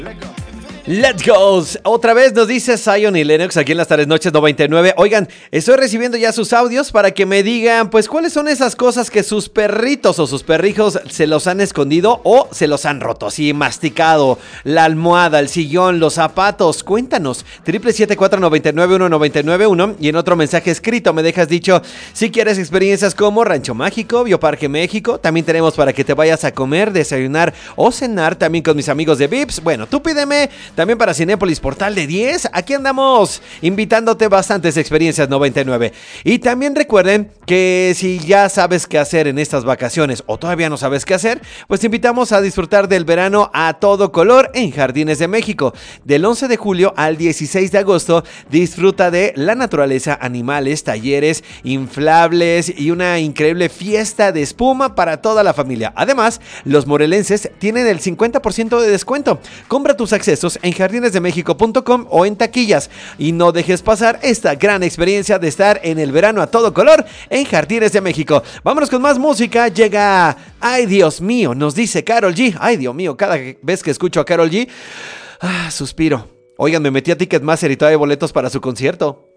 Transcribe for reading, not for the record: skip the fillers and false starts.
Let's go. Otra vez nos dice Zion y Lennox aquí en las tardes noches 99. Oigan, estoy recibiendo ya sus audios para que me digan, pues, cuáles son esas cosas que sus perritos o sus perrijos se los han escondido o se los han roto, así masticado, la almohada, el sillón, los zapatos. Cuéntanos, 774-99-1991 y en otro mensaje escrito me dejas dicho, si quieres experiencias como Rancho Mágico, Bioparque México, también tenemos para que te vayas a comer, desayunar o cenar también con mis amigos de Vips. Bueno, tú pídeme. También para Cinépolis Portal de 10, aquí andamos invitándote bastantes experiencias 99. Y también recuerden que si ya sabes qué hacer en estas vacaciones o todavía no sabes qué hacer, pues te invitamos a disfrutar del verano a todo color en Jardines de México. Del 11 de julio al 16 de agosto, disfruta de la naturaleza, animales, talleres, inflables y una increíble fiesta de espuma para toda la familia. Además, los morelenses tienen el 50% de descuento. Compra tus accesos en jardinesdemexico.com o en taquillas y no dejes pasar esta gran experiencia de estar en el verano a todo color en Jardines de México. Vámonos con más música. Llega Ay Dios mío, nos dice Karol G. Ay Dios mío, cada vez que escucho a Karol G, suspiro. Oigan, me metí a Ticketmaster y todavía hay boletos para su concierto.